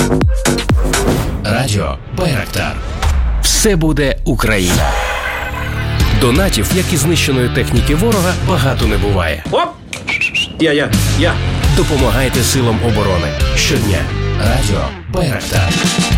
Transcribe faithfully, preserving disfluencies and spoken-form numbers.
Радіо Байрактар. Все буде Україна. Донатів, як і знищеної техніки ворога, багато не буває. Оп! Я, я, я. Допомагайте силам оборони. Щодня. Радіо Байрактар.